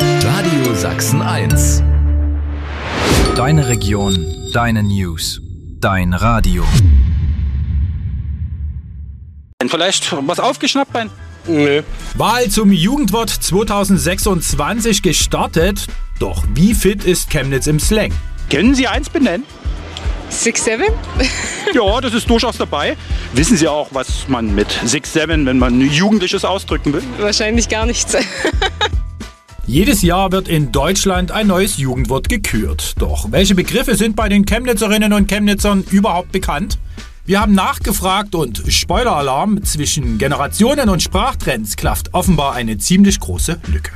Radio Sachsen 1. Deine Region, deine News, dein Radio. Vielleicht was aufgeschnappt, Ben? Nö. Wahl zum Jugendwort 2026 gestartet. Doch wie fit ist Chemnitz im Slang? Können Sie eins benennen? 6-7? Ja, das ist durchaus dabei. Wissen Sie auch, was man mit 6-7, wenn man Jugendliches ausdrücken will? Wahrscheinlich gar nichts. Jedes Jahr wird in Deutschland ein neues Jugendwort gekürt. Doch welche Begriffe sind bei den Chemnitzerinnen und Chemnitzern überhaupt bekannt? Wir haben nachgefragt und Spoiler-Alarm, zwischen Generationen und Sprachtrends klafft offenbar eine ziemlich große Lücke.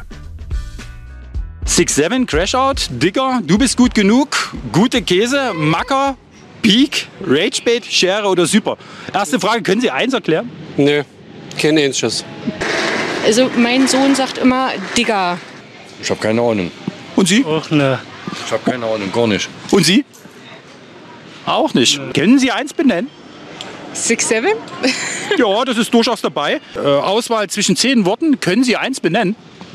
6-7, Crashout, Digger, du bist gut genug, gute Käse, Macker, Peak, Ragebait, Schere oder Super. Erste Frage, können Sie eins erklären? Nö. Keine Ähnliches. Also mein Sohn sagt immer Digger. Ich habe keine Ahnung. Und Sie? Auch ne. Ich habe keine Ahnung, gar nicht. Und Sie? Auch nicht. Können Sie eins benennen? 6-7? Ja, das ist durchaus dabei. Auswahl zwischen 10 Worten. Können Sie eins benennen?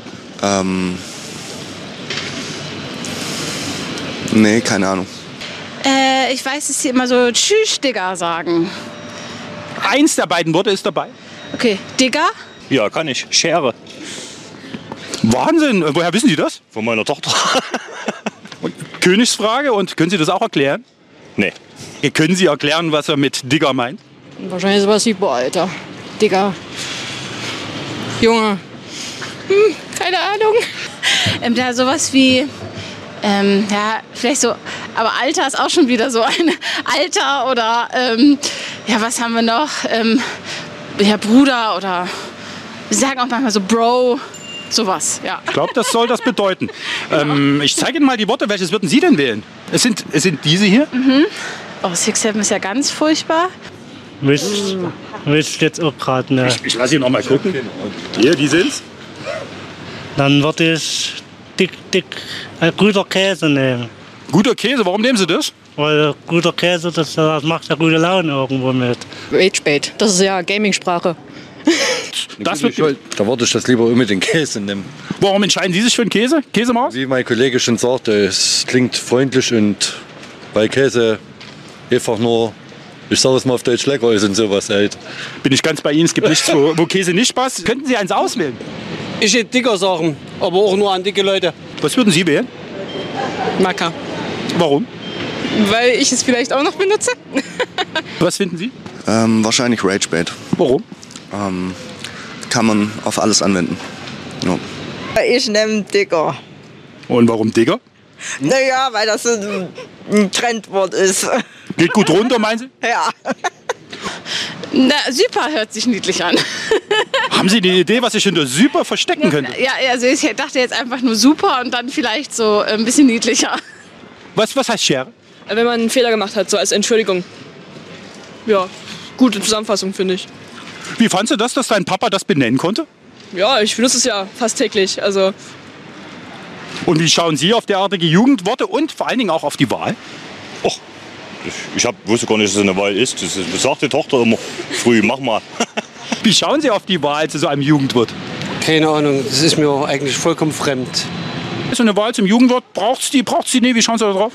Nee, keine Ahnung. Ich weiß, dass sie immer so Tschüss, Digga sagen. Eins der beiden Worte ist dabei. Okay, Digga? Ja, kann ich. Schere. Wahnsinn. Woher wissen Sie das? Von meiner Tochter. Königsfrage. Und können Sie das auch erklären? Nee. Können Sie erklären, was er mit Digger meint? Wahrscheinlich sowas wie, boah, Alter. Digger. Junge. Keine Ahnung. Da sowas wie, ja, vielleicht so, aber Alter ist auch schon wieder so ein Alter oder, ja, was haben wir noch? Ja, Bruder oder, wir sagen auch manchmal so Bro, sowas, ja. Ich glaube, das soll das bedeuten. Ich zeige Ihnen mal die Worte. Welches würden Sie denn wählen? Es sind diese hier. Mhm. Oh, 6-7 ist ja ganz furchtbar. Wisst jetzt auch gerade ne. Ich lasse ihn noch mal gucken. Hier, die sind's. Dann würde ich guter Käse nehmen. Guter Käse, warum nehmen Sie das? Weil guter Käse, das macht ja gute Laune irgendwo mit. Ragebait, das ist ja Gaming-Sprache. Da würde ich das lieber mit den Käse nehmen. Warum entscheiden Sie sich für einen Käse? Käsemaus? Wie mein Kollege schon sagte, es klingt freundlich und bei Käse einfach nur, ich sage es mal auf Deutsch, lecker ist und sowas halt. Bin ich ganz bei Ihnen, es gibt nichts, wo Käse nicht passt. Könnten Sie eins auswählen? Ich hätte Dicker sagen, aber auch nur an dicke Leute. Was würden Sie wählen? Macker. Warum? Weil ich es vielleicht auch noch benutze. Was finden Sie? Wahrscheinlich Ragebait. Warum? Kann man auf alles anwenden. Ja. Ich nehme Digger. Und warum Digger? Naja, weil das ein Trendwort ist. Geht gut runter, meinen Sie? Ja. Na, Super hört sich niedlich an. Haben Sie eine Idee, was ich hinter Super verstecken könnte? Ja, also ich dachte jetzt einfach nur Super und dann vielleicht so ein bisschen niedlicher. Was heißt Schere? Wenn man einen Fehler gemacht hat, so als Entschuldigung. Ja, gute Zusammenfassung, finde ich. Wie fandst du das, dass dein Papa das benennen konnte? Ja, ich benutze es ja fast täglich. Also Und wie schauen Sie auf derartige Jugendworte und vor allen Dingen auch auf die Wahl? Och, ich wusste gar nicht, dass es eine Wahl ist. Das sagt die Tochter immer früh, mach mal. Wie schauen Sie auf die Wahl zu so einem Jugendwort? Keine Ahnung, das ist mir eigentlich vollkommen fremd. Ist so eine Wahl zum Jugendwort? Braucht's die? Nee, wie schauen Sie da drauf?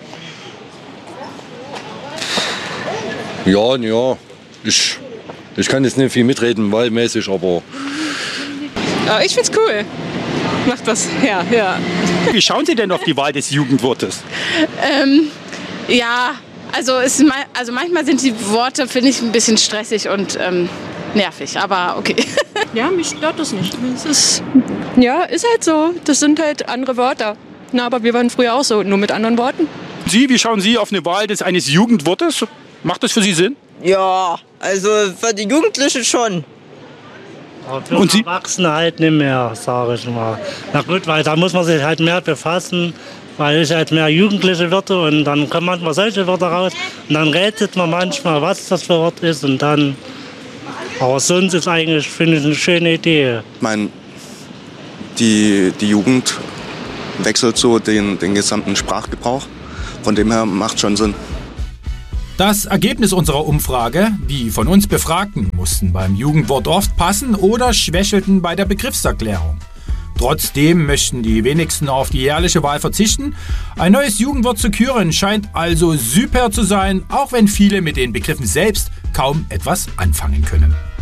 Ja. Ich kann jetzt nicht viel mitreden, wahlmäßig, aber... ja, ich find's cool. Macht was her, ja. Wie schauen Sie denn auf die Wahl des Jugendwortes? Ja, also manchmal sind die Worte, finde ich, ein bisschen stressig und nervig, aber okay. Ja, mich stört das nicht. Ist halt so. Das sind halt andere Wörter. Na, aber wir waren früher auch so, nur mit anderen Worten. Sie, wie schauen Sie auf eine Wahl eines Jugendwortes? Macht das für Sie Sinn? Ja, also für die Jugendlichen schon. Aber für Und Sie? Erwachsene halt nicht mehr, sage ich mal. Na gut, weil da muss man sich halt mehr befassen, weil ich halt mehr Jugendliche Wörter und dann kommen manchmal solche Wörter raus und dann rätselt man manchmal, was das für Wort ist und dann... Aber sonst ist eigentlich, finde ich, eine schöne Idee. Ich meine, die Jugend wechselt so den gesamten Sprachgebrauch. Von dem her macht schon Sinn. Das Ergebnis unserer Umfrage: Die von uns Befragten mussten beim Jugendwort oft passen oder schwächelten bei der Begriffserklärung. Trotzdem möchten die wenigsten auf die jährliche Wahl verzichten. Ein neues Jugendwort zu küren scheint also super zu sein, auch wenn viele mit den Begriffen selbst kaum etwas anfangen können.